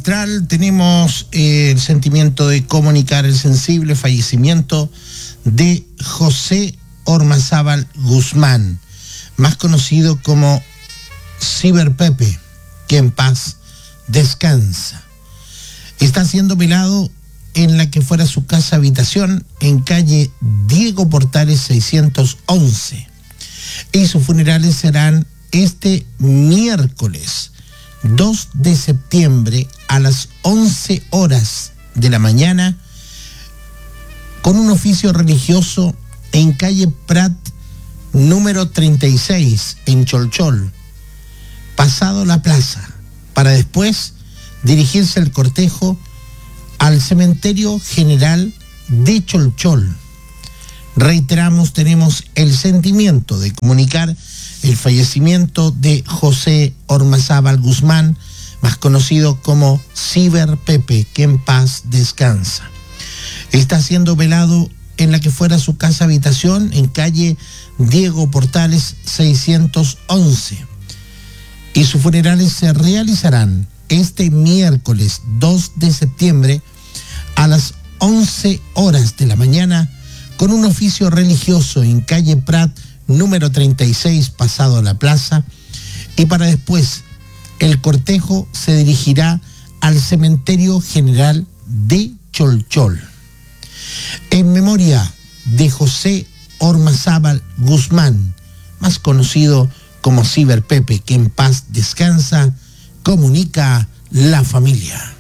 Austral tenemos el sentimiento de comunicar el sensible fallecimiento de José Ormazábal Guzmán, más conocido como Ciber Pepe, que en paz descansa. Está siendo velado en la que fuera su casa habitación en calle Diego Portales 611, y sus funerales serán este miércoles 2 de septiembre a las 11 horas de la mañana, con un oficio religioso en calle Prat número 36 en Cholchol, pasado la plaza, para después dirigirse el cortejo al cementerio general de Cholchol. Reiteramos, tenemos el sentimiento de comunicar el fallecimiento de José Ormazábal Guzmán, más conocido como Ciber Pepe, que en paz descansa. Está siendo velado en la que fuera su casa habitación en calle Diego Portales 611, y sus funerales se realizarán este miércoles 2 de septiembre a las 11 horas de la mañana, con un oficio religioso en calle Prat número 36 pasado a la plaza, y para después el cortejo se dirigirá al cementerio general de Cholchol. En memoria de José Ormazábal Guzmán, más conocido como Ciber Pepe, que en paz descansa, comunica la familia.